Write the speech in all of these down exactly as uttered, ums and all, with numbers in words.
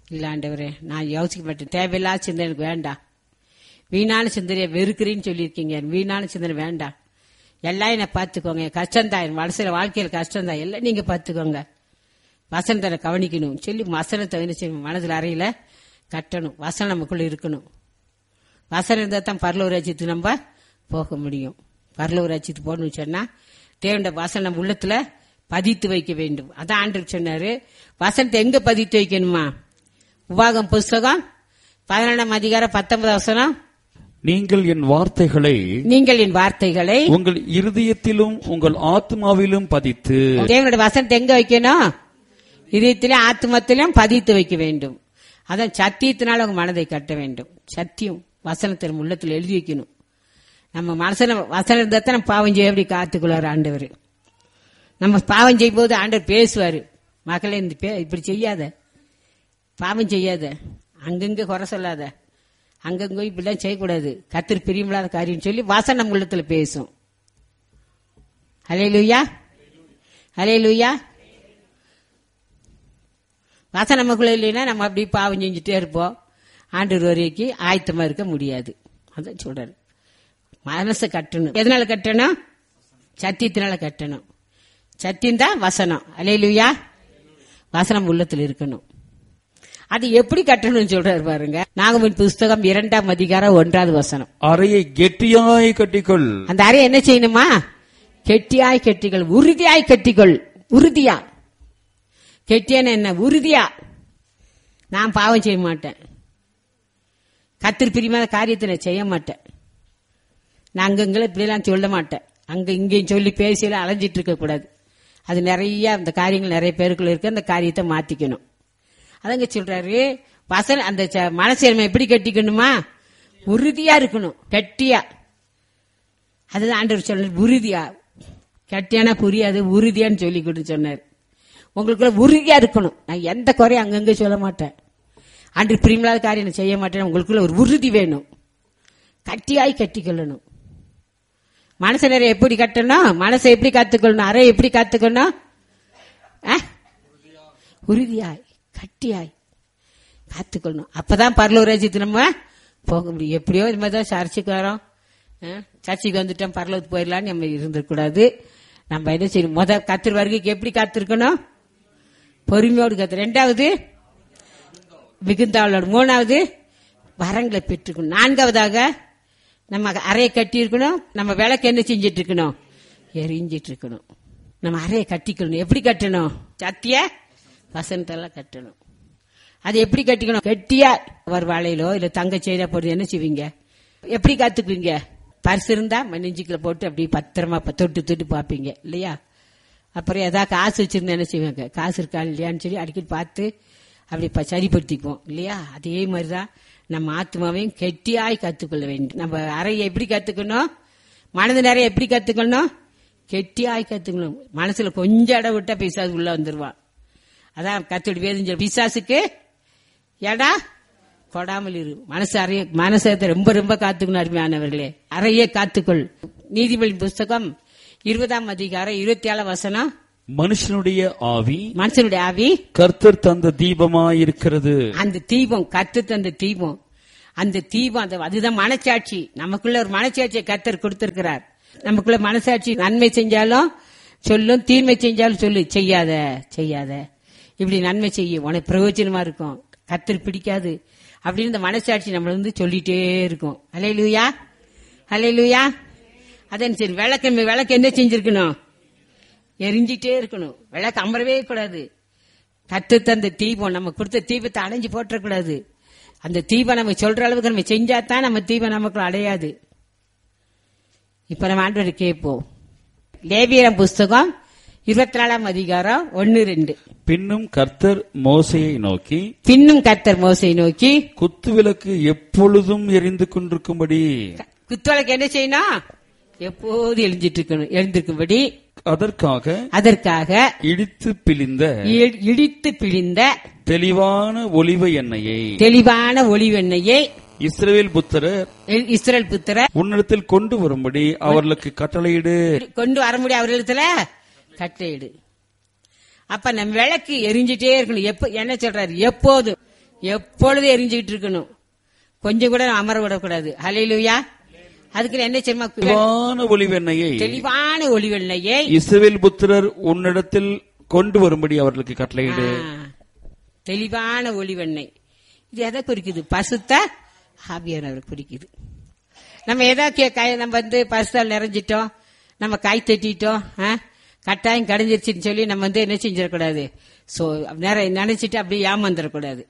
இல்ல ஆண்டவரே, நான் யோசிக்க மாட்டேன். தேவையில்லாத சிந்தனை எனக்கு வேண்டாம். வீணான சிந்தனையை வெறுக்கிறேன்னு சொல்லியிருக்கீங்க. வீணான சிந்தனை வேண்டாம். எல்லாம் என்ன பார்த்துக்கோங்க. என் கஷ்டம்தான், என் மனசுல வாழ்க்கையில் கஷ்டம்தான், எல்லாம் நீங்க பார்த்துக்கோங்க. வசனத்தை கவனிக்கணும் சொல்லி வசனத்தை என்ன செய்யணும், மனதில் அறையில கட்டணும். வசனம் நமக்குள்ள இருக்கணும். வசனம் இருந்தால் தான் பரலோக ராஜ்யத்துக்கு நம்ம போக முடியும். பரலோக ராஜ்யத்துக்கு போகணும்னு சொன்னா தேவனுடைய வசனம் நம்ம உள்ளத்துல பதித்து வைக்க வேண்டும். அதான் ஆண்டவர் சொன்னாரு, வசனத்தை எங்க பதித்து வைக்கணுமா? உபாகம் புஸ்தகம் பதினொன்றாம் அதிகாரம் பத்தொன்பது வசனம், நீங்கள் என் வார்த்தைகளை நீங்கள் என் வார்த்தைகளை உங்கள் இருதயத்திலும் உங்கள் ஆத்மாவிலும் பதித்து. தேவனுடைய வசனத்தை எங்க வைக்கணும்? இதயத்திலும் ஆத்மத்திலும் பதித்து வைக்க வேண்டும். அதான் சத்தியத்தினால உங்க மனதை கட்ட வேண்டும். சத்தியம் வசனத்தின் உள்ளத்தில் எழுதி வைக்கணும். நம்ம மனசுல வசனம் இருந்தா தான் நம்ம பாவம் செய்ய எப்படி காத்துக்குள்ளார் ஆண்டவர். நம்ம பாவம் செய்யும் போது ஆண்டவர் பேசுவாரு, மகளே இப்படி செய்யாத, பாவம் செய்யாத, அங்கங்க குறை சொல்லாத, அங்கங்க இப்படிலாம் செய்யக்கூடாது, கர்த்தர் பிரியமில்லாத காரியம் சொல்லி வசனம் நம்ம உள்ளத்துல பேசும். ஹல்லேலூயா, ஹல்லேலூயா. வசனம் நமக்குள்ள இல்லைன்னா நம்ம அப்படி பாவம் செஞ்சுட்டே இருப்போம். ஆண்டவர் வரைக்கும் ஆயத்தமா இருக்க முடியாது. அதான் சொல்றாரு, மனசை கட்டணும். எதனால கட்டணும்? சத்தியத்தினால கட்டணும். சத்தியம் தான் வசனம். ஹல்லேலூயா. வசனம் உள்ளத்தில் இருக்கணும். அது எப்படி கட்டணும்னு சொல்றாரு பாருங்க. நாகமணி புஸ்தகம் இரண்டாம் அதிகாரம் ஒன்றாவது வசனம், அறையை கெட்டியாய் கட்டிக்கொள். அந்த அறையை என்ன செய்யணுமா? கெட்டியாய் கட்டிக்கொள், உறுதியாய் கட்டிக்கொள். உறுதியா கெட்டியான என்ன? உறுதியா. நான் பாவம் செய்ய மாட்டேன், கர்த்தர் பிரியமான காரியத்தை நான் செய்ய மாட்டேன், நான் அங்கங்களை இப்படிலாம் சொல்ல மாட்டேன், அங்க இங்கேயும் சொல்லி பேசியெல்லாம் அலைஞ்சிட்டு இருக்க கூடாது. அது நிறைய அந்த காரியங்கள் நிறைய பேருக்குள்ள இருக்கு. அந்த காரியத்தை மாத்திக்கணும். அதங்க சொல்றாரு, வசன அந்த மனசை எப்படி கட்டிக்கணுமா? உறுதியா இருக்கணும், கெட்டியா. அதுதான் ஆண்டவர் சொன்னார், உறுதியா. கெட்டியானா புரியாது, உறுதியான்னு சொல்லி கொடுத்து சொன்னார். உங்களுக்குள்ள உறுதியா இருக்கணும். நான் எந்த குறையும் அங்கங்க சொல்ல மாட்டேன், அன்று பிரியமில்லாத காரியம் செய்ய மாட்டேன். உங்களுக்குள்ள ஒரு உறுதி வேணும். கட்டியாய் கட்டிக்கொள்ளணும். மனசை நிறைய எப்படி கட்டணும்? மனசை எப்படி காத்துக்கொள்ளணும்? அறை எப்படி காத்துக்கணும்? உறுதியாய் கட்டியாய் காத்துக்கொள்ளணும். அப்பதான் பரலோக ராஜ்யத்துக்கு நம்ம போக முடியும். எப்படியோ இது மாதிரி தான் சர்ச்சுக்கு வரோம், சர்ச்சுக்கு வந்துட்டோம், பரலோகத்துக்கு போயிடலான்னு நம்ம இருந்துடக்கூடாது. நம்ம என்ன செய்யணும்? முத கர்த்தர் வருகைக்கு எப்படி காத்திருக்கணும்? பொறுமையோடு காத்து. ரெண்டாவது மிகுந்தாளோடு. மூணாவது வரங்களை பெற்றுக்கணும். நான்காவதாக நம்ம அறையை கட்டி இருக்கணும். நம்ம விளக்கு என்ன செஞ்சிட்டு இருக்கணும்? எரிஞ்சிட்டு இருக்கணும். நம்ம அறையை கட்டிக்கணும். எப்படி கட்டணும்? சத்திய வசனத்தெல்லாம் கட்டணும். அது எப்படி கட்டிக்கணும்? கெட்டியா ஒரு வாழையிலோ இல்ல தங்க செய்தா போட்டு என்ன செய்வீங்க? எப்படி காத்துக்குவீங்க? பரிசு இருந்தா நெஞ்சுக்குள்ள போட்டு அப்படி பத்திரமா தொட்டு தொட்டு பாப்பீங்க இல்லையா? அப்புறம் ஏதாவது காசு வச்சிருந்தா என்ன செய்வாங்க? காசு இருக்கா இல்லையான்னு சொல்லி அடிக்கடி பார்த்து அப்படி சரிப்படுத்திக்குவோம் இல்லையா? அதே மாதிரிதான் நம்ம ஆத்மாவையும் கெட்டியாய் கத்துக்கொள்ள வேண்டும். நம்ம அறையை எப்படி கத்துக்கணும்? மனது நிறைய எப்படி கத்துக்கணும்? கெட்டியாய் கத்துக்கணும். மனசுல கொஞ்சம் இடம் விட்டா பிசாசு உள்ள வந்துருவான். அதான் கர்த்தருடைய வேதம், பிசாசுக்கு எடா கொடாமல் இரு. மனசு அறைய மனசை ரொம்ப ரொம்ப காத்துக்கணும். அருமையானவர்களே, அறையே காத்துக்கொள். நீதிபதி புஸ்தகம் இருபதாம் அதிகாரம் இருபத்தி ஏழு வசனம், மனுஷனுடைய ஆவி மனுஷனுடைய ஆவி கர்த்தர் தந்த தீபமாயிருக்கிறது. அந்த தீபம் கர்த்தர் தந்த தீபம், அந்த தீபம் அந்த அதுதான் மனசாட்சி. நமக்குள்ள ஒரு மனசாட்சியை கர்த்தர் கொடுத்திருக்கிறார். நமக்குள்ள மனசாட்சி நன்மை செஞ்சாலும் சொல்லும், தீமை செஞ்சாலும் சொல்லு, செய்யாத செய்யாத, இப்படி நன்மை செய்யும், உனக்கு பிரயோஜனமா இருக்கும், கர்த்தர் பிடிக்காது அப்படின்னு இந்த மனசாட்சி நம்மள வந்து சொல்லிட்டே இருக்கும். ஹல்லேலூயா, ஹல்லேலூயா. அதன் சரி, விளக்கு விளக்கு என்ன செஞ்சிருக்கணும்? எரிஞ்சிட்டே இருக்கணும். விளக்கு அமரவே கூடாது. கர்த்தர் தந்த தீபம், நம்ம கொடுத்த தீபத்தை அடைஞ்சு போட்டக்கூடாது. அந்த தீபம் நம்ம சொல்ற அளவுக்கு நம்ம செஞ்சாதான் நம்ம தீபம் நமக்கு அடையாது. இப்ப நம்ம ஆண்டவரை கேட்போம். லேவியர் புஸ்தகம் இருபத்தி நாலாம் அதிகாரம் ஒன்னு ரெண்டு. பின்னும் கர்த்தர் மோசையை நோக்கி பின்னும் கர்த்தர் மோசையை நோக்கி குத்து விளக்கு எப்பொழுதும் எரிந்து கொண்டிருக்கும்படி. குத்து விளக்கு என்ன செய்யணும்? எப்போது எரிஞ்சிட்டு இருக்கணும், எழுந்திருக்கும்படி. அதற்காக அதற்காக இடித்து பிழிந்த இடித்து பிழிந்த தெளிவான ஒலிவ எண்ணெயை தெளிவான ஒலிவ எண்ணெயை இஸ்ரவேல் புத்திரர் இஸ்ரவேல் புத்திரர் உன்னிடத்தில் கொண்டு வரும்படி அவர்களுக்கு கட்டளையிடு. கொண்டு வர முடியும் அவர்களிடத்துல கட்டளையிடு. அப்ப நம்ம விளக்கு எரிஞ்சிட்டே இருக்கணும். எப்ப என்ன சொல்றாரு? எப்போதும் எப்பொழுதும் எரிஞ்சுக்கிட்டு இருக்கணும். கொஞ்சம் கூட அமர விடக்கூடாது. ஹல்லேலூயா. அதுக்கு என்ன செய்யுமா? தெளிவான ஒளிவெண்ணையை தெளிவான ஒளிவெண்ணையை இஸ்ரவேல் புத்திரர் உன்னிடத்தில் கொண்டு வரும்படி அவர்களுக்கு கட்டளையிடு. தெளிவான ஒளிவெண்ணெய் இது எதை குறிக்குது? பசுத்த ஆவியானவர் குறிக்குது. நம்ம எதா நம்ம வந்து பசுத்தால் நிறைஞ்சிட்டோம், நம்ம காய் தட்டிட்டோம், கட்டாயம் கடைஞ்சிருச்சுன்னு சொல்லி நம்ம வந்து என்ன செஞ்சிடக்கூடாது, நினைச்சிட்டு அப்படியே ஏமாந்துடக்கூடாது.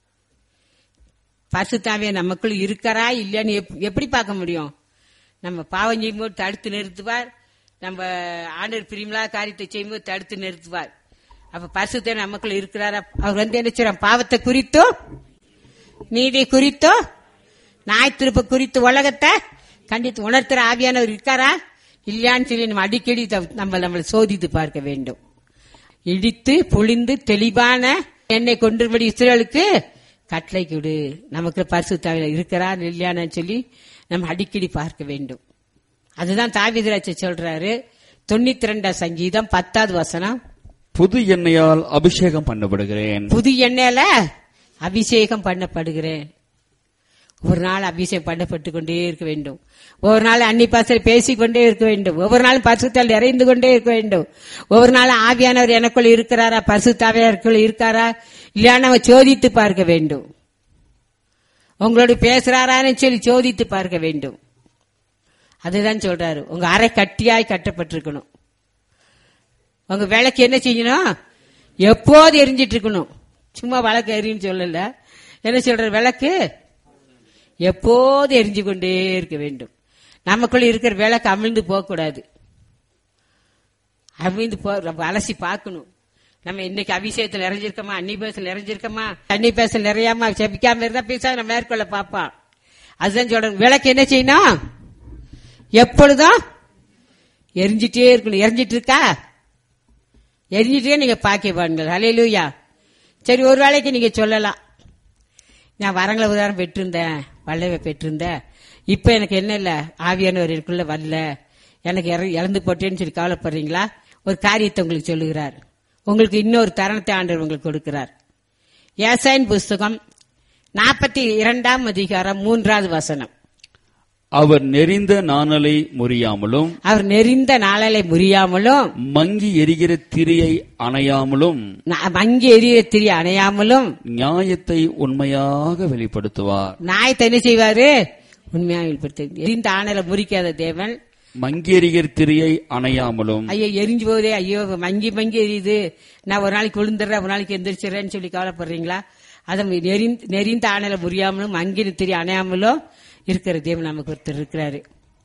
பசுத்தாவிய நமக்குள்ள இருக்கிறா இல்லையான்னு எப்படி பார்க்க முடியும்? நம்ம பாவம் செய்யும்போது தடுத்து நிறுத்துவார், நம்ம ஆண்டவர் பிரியமில்லா காரியத்தை செய்யும்போது தடுத்து நிறுத்துவார். அப்ப பசுத்த நமக்குள்ள இருக்கிறாரா? அவர் வந்து என்ன செய்யறார்? பாவத்தை குறித்தோ நீதி குறித்தோ நாய் திருப்ப குறித்து உலகத்தை கண்டித்து உணர்த்துற ஆவியானவர் இருக்காரா இல்லையான்னு சொல்லி நம்ம அடிக்கடி நம்ம நம்மளை சோதித்து பார்க்க வேண்டும். இடித்து பொழிந்து தெளிவான எண்ணெய் கொண்டுபடி இஸ்ரவேலுக்கு கட்டளை கொடு. நமக்கு பரிசுத்தாவில இருக்கிறா இல்லையான்னு சொல்லி நம்ம அடிக்கடி பார்க்க வேண்டும். அதுதான் தாவீது சொல்றாரு. தொண்ணூத்தி ரெண்டாம் சங்கீதம் பத்தாவது வசனம். புது எண்ணெயால் அபிஷேகம் பண்ணப்படுகிறேன். புது எண்ணெயால அபிஷேகம் பண்ணப்படுகிறேன். ஒரு நாள் அபிஷேகம் பண்ணப்பட்டு கொண்டே இருக்க வேண்டும். ஒவ்வொரு நாள் அன்னி பாசல் பேசிக்கொண்டே இருக்க வேண்டும். ஒவ்வொரு நாளும் பரிசுத்தால் நிறைந்து கொண்டே இருக்க வேண்டும். ஒவ்வொரு நாளும் ஆவியானவர் எனக்குள்ள இருக்கிறாரா, பரிசுத்தாவியாருக்குள்ள இருக்காரா இல்லையா நம்ம சோதித்து பார்க்க வேண்டும். உங்களோட பேசுறாரான்னு சொல்லி சோதித்து பார்க்க வேண்டும். அதுதான் சொல்றாரு. உங்க அறை கட்டியாய் கட்டப்பட்டிருக்கணும். உங்க விளக்கு என்ன செய்யணும்? எப்போது எரிஞ்சிட்டு இருக்கணும். சும்மா விளக்கு எரின்னு சொல்லல. என்ன சொல்ற? விளக்கு எப்போது எரிஞ்சு கொண்டே இருக்க வேண்டும். நமக்குள்ள இருக்கிற விளக்கு அமிழ்ந்து போக கூடாது. அமிழ்ந்து போ அலசி பார்க்கணும். நம்ம இன்னைக்கு அபிஷேகத்தில் நிறைஞ்சிருக்கோமா, அன்னி பேசல் நிறைஞ்சிருக்கோமா, அன்னி பேசல் நிறையாம செபிக்காம இருந்தா பேச நம்ம மேற்கொள்ள பார்ப்பான். அதுதான் சொல்றேன். விளக்கு என்ன செய்யணும்? எப்பொழுதும் எரிஞ்சிட்டே இருக்கணும். எரிஞ்சிட்டு இருக்கா? எரிஞ்சிட்டே நீங்க பாக்கியவான்கள். ஹல்லேலூயா. சரி, ஒரு வேளைக்கு நீங்க சொல்லலாம், நான் வரங்களை உதாரணம் பெற்றிருந்தேன், வல்லவை பெற்றிருந்தேன், இப்ப எனக்கு என்ன இல்ல, ஆவியானவர் எனக்குள்ள வரல, எனக்கு இழந்து போட்டேன்னு சொல்லி கவலைப்படுறீங்களா? ஒரு காரியத்தை உங்களுக்கு சொல்லுகிறார். உங்களுக்கு இன்னொரு தருணத்தை ஆண்டவர் உங்களுக்கு கொடுக்கிறார். ஏசாயின் புஸ்தகம் நாற்பத்தி இரண்டாம் அதிகாரம் மூன்றாவது வசனம். அவர் நெறிந்த நாணலை முறியாமலும் அவர் நெறிந்த நாளலை முறியாமலும் மங்கி எரிகிற திரியை அணையாமலும் மங்கி எரிகிற திரி அணையாமலும் நியாயத்தை உண்மையாக வெளிப்படுத்துவார். நியாயத்தை என்ன செய்வாரு? உண்மையாக வெளிப்படுத்து. எரிந்த ஆணலை முறிக்காத தேவன் மங்கி எரிகிற திரியை அணையாமலும். ஐயோ எரிஞ்சு போதே, ஐயோ மங்கி மங்கி எரியுது, நான் ஒரு நாளைக்கு விழுந்துடுறேன், ஒரு நாளைக்கு எந்திரிச்சிடறேன்னு சொல்லி கவலைப்படுறீங்களா? அதை நெறிந்த ஆணலை முறியாமலும் மங்கி திரி அணையாமலும் இருக்கிற தேவன் நமக்கு ஒருத்தர் இருக்கிறாரு.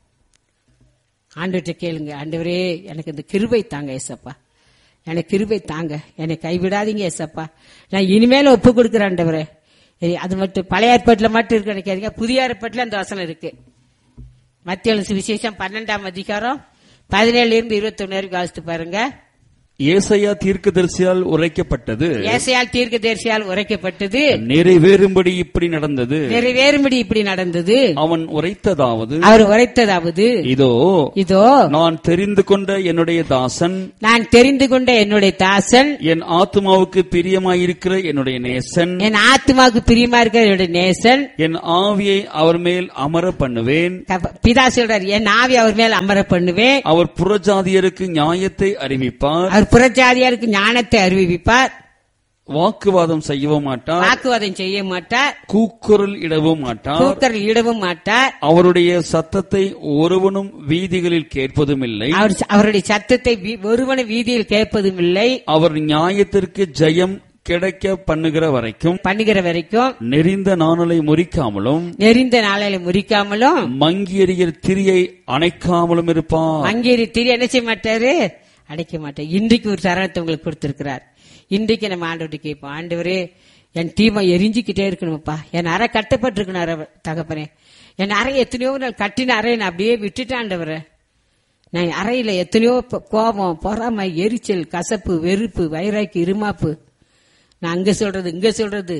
ஆண்டவர்கிட்ட கேளுங்க, ஆண்டவரே எனக்கு இந்த கிருபை தாங்க ஏசப்பா, எனக்கு கிருபை தாங்க, என்னை கைவிடாதீங்க ஏசப்பா, நான் இனிமேல ஒப்பு கொடுக்குறேன் ஆண்டவரே. அது மட்டும் பழைய ஏற்பாட்டில் மட்டும் இருக்கு நினைக்காதீங்க, புதிய ஏற்பாட்டில் அந்த வசனம் இருக்கு. மத்திய சுவிசேஷம் பன்னெண்டாம் அதிகாரம் பதினேழுல இருந்து இருபத்தி ஒன்னு வரைக்கும் வாசித்து பாருங்க. ஏசாயா தீர்க்கதரிசியால் உரைக்கப்பட்டது. ஏசாயால் தீர்க்கதரிசியால் உரைக்கப்பட்டது நிறைவேறும்படி இப்படி நடந்தது. நிறைவேறும்படி இப்படி நடந்தது. அவன் உரைத்ததாவது அவர் உரைத்ததாவது இதோ இதோ நான் தெரிந்து கொண்ட என்னுடைய தாசன், நான் தெரிந்து கொண்ட என்னுடைய தாசன், என் ஆத்மாவுக்கு பிரியமாயிருக்கிற என்னுடைய நேசன், என் ஆத்மாவுக்கு பிரியமா இருக்கிற என்னுடைய நேசன், என் ஆவியை அவர் மேல் அமர பண்ணுவேன். பிதா சொல்றார், என் ஆவி அவர் மேல் அமர பண்ணுவேன். அவர் புறஜாதியருக்கு நியாயத்தை அறிவிப்பார். புறஜாதியாருக்கு ஞானத்தை அறிவிப்பார். வாக்குவாதம் செய்யவும் மாட்டார். வாக்குவாதம் செய்ய மாட்டார். கூக்குரல் இடவும் மாட்டார். கூக்குரல் இடவும் மாட்டார். அவருடைய சத்தத்தை ஒருவனும் வீதிகளில் கேட்பதும் இல்லை. அவருடைய சத்தத்தை ஒருவனும் வீதியில் கேட்பதும் இல்லை. அவர் நியாயத்திற்கு ஜெயம் கிடைக்க பண்ணுகிற வரைக்கும் பண்ணுகிற வரைக்கும் நெறிந்த நாணலை முறிக்காமலும் நெறிந்த நாளை முறிக்காமலும் மங்கி எறிகிற திரியை அணைக்காமலும் இருப்பார். மங்கி எறிகிற திரி என்ன செய்ய மாட்டாரு? அடைக்க மாட்டேன். இன்றைக்கு ஒரு தருணத்தை உங்களுக்கு கொடுத்திருக்கிறார். இன்றைக்கு நம்ம ஆண்டவர்கிட்ட கேட்போம், ஆண்டவரே என் தீமை எரிஞ்சுக்கிட்டே இருக்கணும்ப்பா, என் அறை கட்டப்பட்டிருக்கணும் தகப்பனே, என் அறை எத்தனையோ நாள் கட்டின அறை நான் அப்படியே விட்டுட்டேன் ஆண்டவரே, நான் அறையில எத்தனையோ கோபம், பொறாமை, எரிச்சல், கசப்பு, வெறுப்பு, வைராக்கி, இருமாப்பு, நான் அங்க சொல்றது இங்க சொல்றது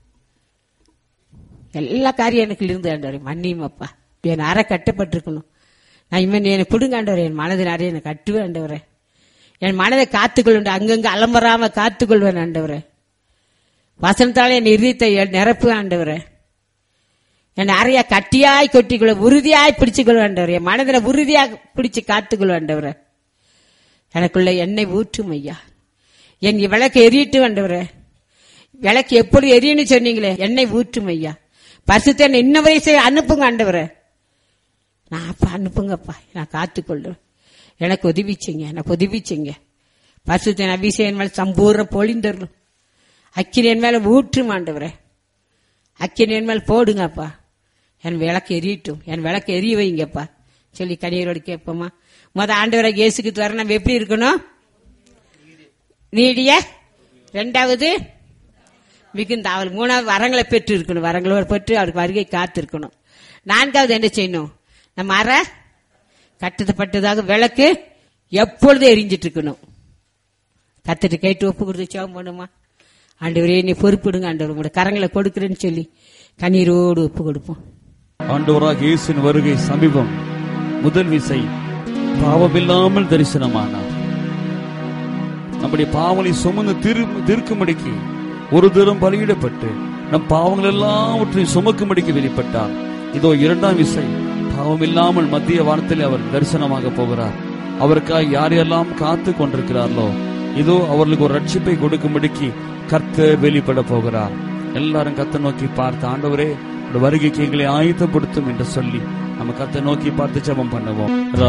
எல்லா காரியம் எனக்கு இருந்து ஆண்டவரே மன்னியுமப்பா, என் அறை கட்டப்பட்டிருக்கணும், நான் இவன் எனக்கு கொடுங்க ஆண்டவரே, என் மனதின் அறையை எனக்கு கட்டுவேன் ஆண்டவரே, என் மனதை காத்துக்கொள்ள அங்கங்க அலம்பராம காத்துக்கொள்வேன் ஆண்டவரே. வசனத்தால என் இருதயத்தை நிரப்பு ஆண்டவரே. என் நிறைய கட்டியாய் கொட்டிக்கொள்ள உறுதியாய் பிடிச்சுக்கொள்ள ஆண்டவரே. என் மனதில உறுதியாக பிடிச்சு காத்துக்கொள்ள ஆண்டவரே. எனக்குள்ள எண்ணெய் ஊற்றும் ஐயா. என் விளக்கு எரியட்டு ஆண்டவரே. விளக்கு எப்படி எரியன்னு சொன்னீங்களே, எண்ணெய் ஊற்றும் ஐயா. பரிசுத்த இன்ன வயசு அனுப்புங்க ஆண்டவரே. நான் அப்ப அனுப்புங்கப்பா, நான் காத்துக்கொள்றேன். எனக்கு உதவிச்சிங்க, எனக்கு உதவிச்சிங்க. பரிசுத்த அபிஷேகம் மேல சம்பூர்ண பொழிந்தரும். அக்கினியன் மேல ஊற்றும் ஆண்டவரே. அக்கினியன் மேல போடுங்கப்பா. என் விளக்கு எரியட்டும், என் விளக்கு எரிய வைங்கப்பா சொல்லி கண்ணீரோடு கேட்போமா. முத ஆண்டவரை இயேசுக்கு வர நம்ம எப்படி இருக்கணும்? நீடிய, ரெண்டாவது மிகுந்த அவள், மூணாவது வரங்களை பெற்று இருக்கணும். வரங்களோடு பெற்று அவருக்கு வருகை காத்து இருக்கணும். நான்காவது என்ன செய்யணும்? நம்ம அறை கட்டுப்பட்டதாக விளக்கு எப்பொழுதும் எரிஞ்சிட்டு இருக்கணும். கத்துட்டு கேட்டு ஒப்பு கொடுத்து சேவம் பண்ணுமா. ஆண்டவரே நீ பொறுப்பிடுங்க ஆண்டவர், உங்களோட கரங்களை கொடுக்கிறேன்னு சொல்லி கண்ணீரோடு ஒப்பு கொடுப்போம். ஆண்டவராக இயேசுவின் வருகை சமீபம். முதல் விசை பாவமில்லாமல் தரிசனமானார். நம்முடைய பாவங்களை சுமந்து தீர்க்கும்படிக்கு ஒரு தூரம் பலியிடப்பட்டு நம் பாவங்கள் எல்லாவற்றையும் சுமக்கும்படிக்கு வெளிப்பட்டார். இதோ இரண்டாம் விசை பாவமில்லாமல் மத்திய வானத்தில் அவர் தரிசனமாக போகிறார். அவருக்காக யாரெல்லாம் காத்து கொண்டிருக்கிறார்களோ இதோ அவர்களுக்கு ஒரு ரட்சிப்பை கொடுக்கும்படிக்கு கர்த்தர் வெளிப்பட போகிறார். எல்லாரும் கர்த்தரை நோக்கி பார்த்து, ஆண்டவரே வருகைக்கு எங்களை ஆயத்தப்படுத்தும் என்று சொல்லி நம்ம கர்த்தரை நோக்கி பார்த்து ஜெபம் பண்ணுவோம்.